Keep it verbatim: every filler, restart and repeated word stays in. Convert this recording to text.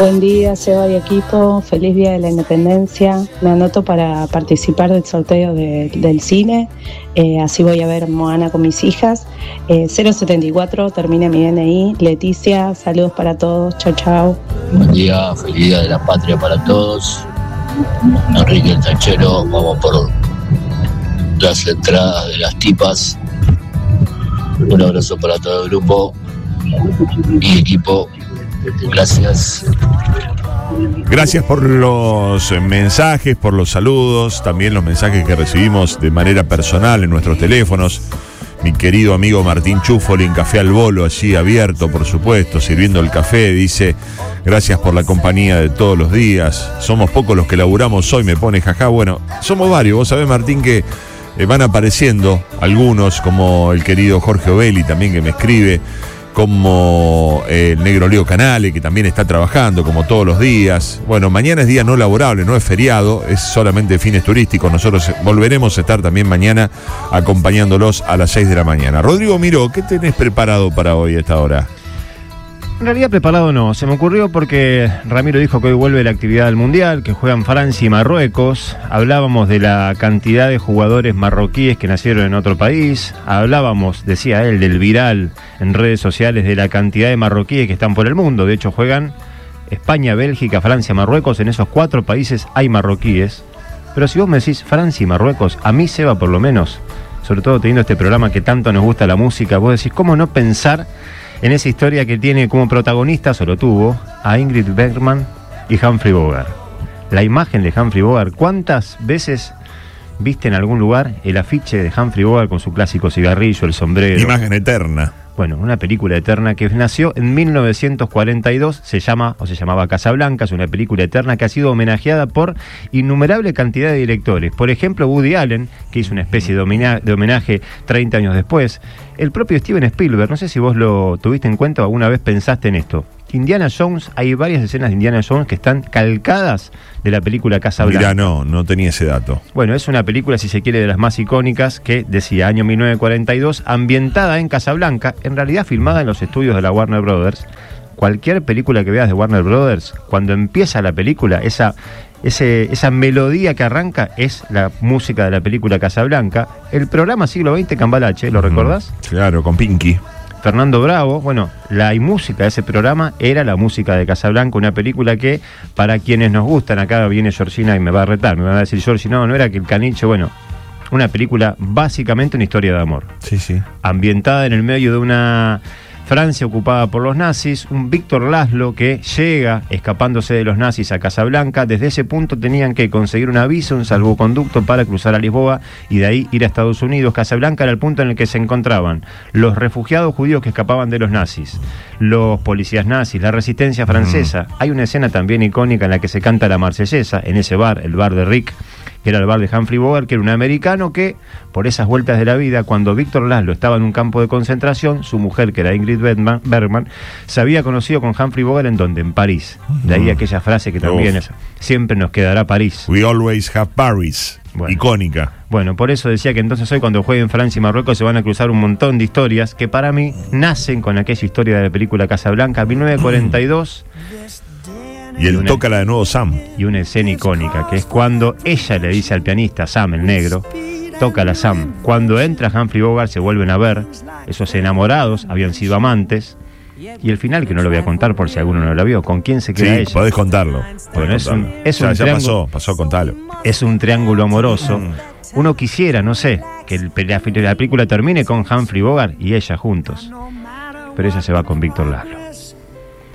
Buen día, Seba y equipo. Feliz Día de la Independencia. Me anoto para participar del sorteo de, del cine. Eh, así voy a ver Moana con mis hijas. Eh, cero setenta y cuatro, termina mi D N I. Leticia, saludos para todos. Chao, chao. Buen día, feliz Día de la Patria para todos. Enrique el Tachero, vamos por las entradas de las tipas. Un abrazo para todo el grupo y equipo. Gracias. Gracias por los mensajes, por los saludos, también los mensajes que recibimos de manera personal en nuestros teléfonos. Mi querido amigo Martín Chúfoli en Café al Bolo, allí abierto, por supuesto, sirviendo el café, dice: gracias por la compañía de todos los días. Somos pocos los que laburamos hoy, me pone jaja. Bueno, somos varios. Vos sabés, Martín, que eh, van apareciendo algunos, como el querido Jorge Ovelli también, que me escribe, como eh, el negro Leo Canale, que también está trabajando como todos los días. Bueno, mañana es día no laborable, no es feriado, es solamente fines turísticos. Nosotros volveremos a estar también mañana acompañándolos a las seis de la mañana. Rodrigo Miró, ¿qué tenés preparado para hoy a esta hora? En realidad preparado no, se me ocurrió porque Ramiro dijo que hoy vuelve la actividad del Mundial, que juegan Francia y Marruecos. Hablábamos de la cantidad de jugadores marroquíes que nacieron en otro país. Hablábamos, decía él, del viral en redes sociales de la cantidad de marroquíes que están por el mundo. De hecho juegan España, Bélgica, Francia, Marruecos. En esos cuatro países hay marroquíes. Pero si vos me decís Francia y Marruecos, a mí, Seba, por lo menos, sobre todo teniendo este programa que tanto nos gusta la música, vos decís, ¿cómo no pensar en esa historia que tiene como protagonista, solo tuvo, a Ingrid Bergman y Humphrey Bogart? La imagen de Humphrey Bogart, ¿cuántas veces viste en algún lugar el afiche de Humphrey Bogart con su clásico cigarrillo, el sombrero? Imagen eterna. Bueno, una película eterna que nació en mil novecientos cuarenta y dos, se llama, o se llamaba Casablanca, es una película eterna que ha sido homenajeada por innumerable cantidad de directores. Por ejemplo, Woody Allen, que hizo una especie de, homena- de homenaje treinta años después. El propio Steven Spielberg, no sé si vos lo tuviste en cuenta o alguna vez pensaste en esto. Indiana Jones, hay varias escenas de Indiana Jones que están calcadas de la película Casablanca. Mirá, no, no tenía ese dato. Bueno, es una película, si se quiere, de las más icónicas, que decía año mil novecientos cuarenta y dos, ambientada en Casablanca, en realidad filmada en los estudios de la Warner Brothers. Cualquier película que veas de Warner Brothers, cuando empieza la película, esa, ese, esa melodía que arranca es la música de la película Casablanca. El programa Siglo veinte Cambalache, ¿lo recordás? Claro, con Pinky. Fernando Bravo, bueno, la música de ese programa era la música de Casablanca, una película que, para quienes nos gustan, acá viene Georgina y me va a retar, me va a decir, Georgi, no, no era que el caniche, bueno, una película básicamente una historia de amor. Sí, sí. Ambientada en el medio de una Francia ocupada por los nazis, un Víctor Laszlo que llega escapándose de los nazis a Casablanca. Desde ese punto tenían que conseguir una visa, un salvoconducto para cruzar a Lisboa y de ahí ir a Estados Unidos. Casablanca era el punto en el que se encontraban los refugiados judíos que escapaban de los nazis, los policías nazis, la resistencia francesa. Mm. Hay una escena también icónica en la que se canta la Marsellesa, en ese bar, el bar de Rick, que era el bar de Humphrey Bogart, que era un americano que, por esas vueltas de la vida, cuando Víctor Laszlo estaba en un campo de concentración, su mujer, que era Ingrid Bergman, Bergman se había conocido con Humphrey Bogart en donde, en París. De ahí aquella frase que también es, siempre nos quedará París. We always have Paris. Bueno, icónica. Bueno, por eso decía que entonces hoy, cuando jueguen Francia y Marruecos, se van a cruzar un montón de historias que para mí nacen con aquella historia de la película Casablanca, mil novecientos cuarenta y dos. Y él toca la de nuevo Sam. Y una escena icónica, que es cuando ella le dice al pianista, Sam, el negro, toca la Sam. Cuando entra Humphrey Bogart, se vuelven a ver, esos enamorados, habían sido amantes. Y el final, que no lo voy a contar por si alguno no lo vio, ¿con quién se queda sí, ella? Podés contarlo. Bueno, podés es contarlo. un, es ya, un ya triángulo. pasó, pasó, contalo. Es un triángulo amoroso. Mm. Uno quisiera, no sé, que el, la, la película termine con Humphrey Bogart y ella juntos. Pero ella se va con Víctor Laszlo.